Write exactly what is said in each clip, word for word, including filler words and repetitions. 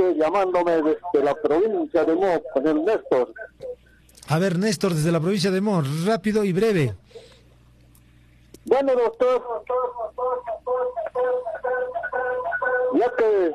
estoy llamándome desde la provincia de Mo, con el Néstor. A ver, Néstor, desde la provincia de Mo, rápido y breve. Bueno, doctor, ya que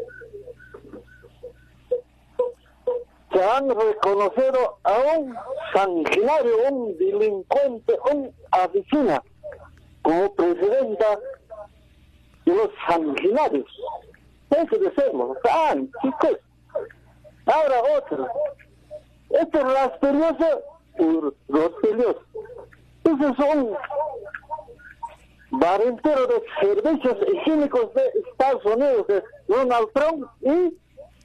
se han reconocido a un sanguinario, un delincuente, un asesino, como presidenta de los sanguinarios. Eso de serlo, ¡ay, chicos! Ahora otro. Este es rastrelloso, rastrelloso. Ese es un barrentero de servicios higiénicos de Estados Unidos, de Donald Trump, y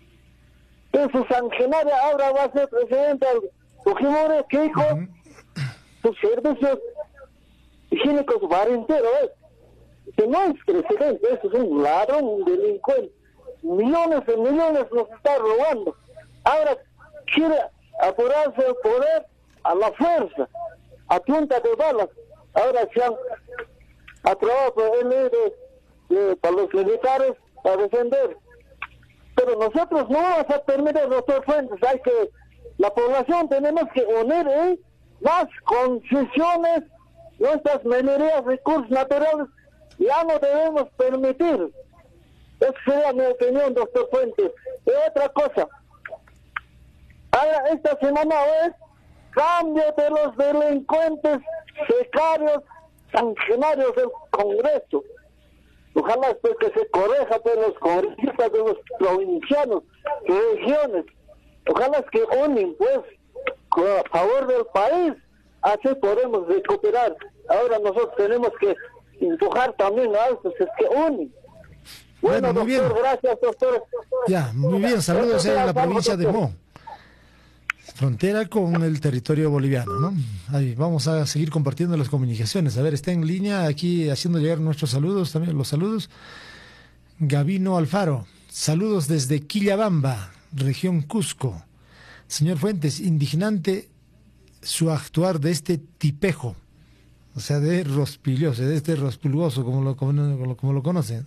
ese sanguinario ahora va a ser presidente del Fujimori, que dijo uh-huh. sus servicios higiénicos barrenteros, ¿eh? Que no es presidente, eso es un ladrón, un delincuente. Millones de millones nos está robando. Ahora quiere apurarse el poder a la fuerza, a punta de balas. Ahora se han aprobado por el de, de, para los militares para defender. Pero nosotros no vamos a permitir, doctor Fuentes, hay que, la población tenemos que unir ¿eh? las concesiones, nuestras minerías, recursos naturales, ya no debemos permitir. Esa sería mi opinión, doctor Fuentes. Y otra cosa, ahora esta semana es cambio de los delincuentes secarios, sanguinarios del Congreso. Ojalá pues que se correja de los congresistas, de los provincianos, regiones. Ojalá que unen pues a favor del país, así podemos recuperar. Ahora nosotros tenemos que empujar también a estos que unen. Bueno, Bueno, muy doctor, bien. gracias, doctor. Ya, muy bien, saludos en la provincia de Mo, frontera con el territorio boliviano, ¿no? Ahí vamos a seguir compartiendo las comunicaciones. A ver, está en línea aquí haciendo llegar nuestros saludos, también los saludos. Gabino Alfaro, saludos desde Quillabamba, región Cusco. Señor Fuentes, indignante su actuar de este tipejo, o sea, de Rospilioso, de este Rospulgoso, como lo, como, como lo conocen.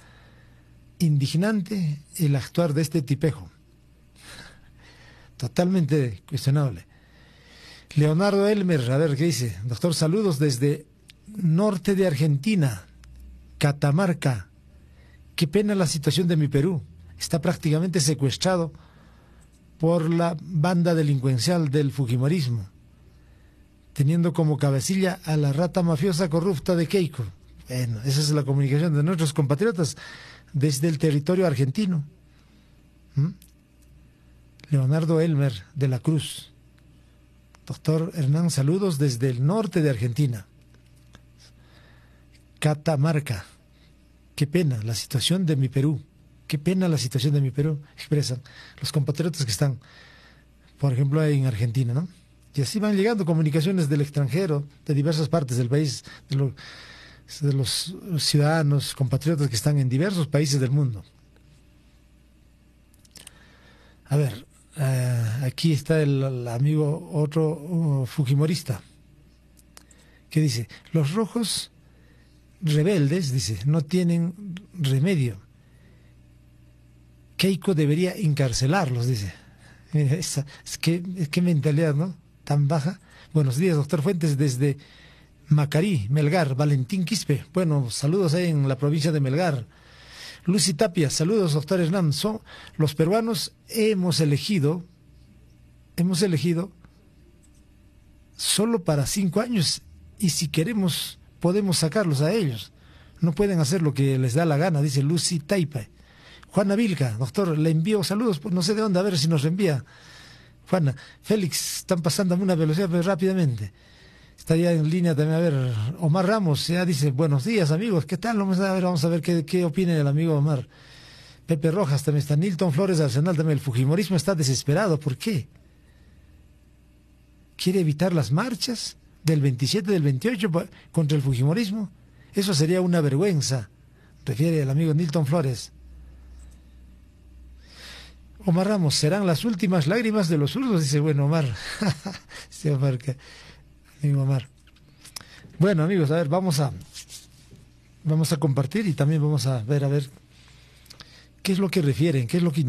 Indignante el actuar de este tipejo. Totalmente cuestionable. Leonardo Elmer, a ver qué dice. Doctor, saludos desde norte de Argentina, Catamarca. Qué pena la situación de mi Perú. Está prácticamente secuestrado por la banda delincuencial del fujimorismo, teniendo como cabecilla a la rata mafiosa corrupta de Keiko. Bueno, esa es la comunicación de nuestros compatriotas desde el territorio argentino. ¿Mm? Leonardo Elmer de la Cruz. Doctor Hernán, saludos desde el norte de Argentina. Catamarca. Qué pena la situación de mi Perú. Qué pena la situación de mi Perú, expresan los compatriotas que están, por ejemplo, en Argentina, ¿no? Y así van llegando comunicaciones del extranjero, de diversas partes del país, de, lo, de los ciudadanos, compatriotas que están en diversos países del mundo. A ver, uh, aquí está el, el amigo, otro uh, fujimorista, que dice, los rojos rebeldes, dice, no tienen remedio. Keiko debería encarcelarlos, dice. Mira, esa, es que, es que mentalidad, ¿no? Tan baja. Buenos días, doctor Fuentes, desde Macarí, Melgar, Valentín Quispe. Bueno, saludos ahí en la provincia de Melgar. Lucy Tapia, saludos, doctor Hernán. Son, los peruanos hemos elegido, hemos elegido solo para cinco años y si queremos podemos sacarlos a ellos. No pueden hacer lo que les da la gana, dice Lucy Tapia. Juana Vilca, doctor, le envío saludos, pues no sé de dónde, a ver si nos reenvía. Juana, Félix, están pasando a una velocidad pero rápidamente. Está ya en línea también, a ver, Omar Ramos, ya dice, buenos días amigos, ¿qué tal? Vamos a ver, vamos a ver qué, qué opina el amigo Omar. Pepe Rojas también está, Nilton Flores de Arsenal también, el fujimorismo está desesperado, ¿por qué? ¿Quiere evitar las marchas del veintisiete, del veintiocho contra el fujimorismo? Eso sería una vergüenza, refiere el amigo Nilton Flores. Omar Ramos, serán las últimas lágrimas de los zurdos, dice, bueno, Omar. Sí, Omar, que, amigo Omar. Bueno, amigos, a ver, vamos a vamos a compartir y también vamos a ver, a ver, qué es lo que refieren, qué es lo que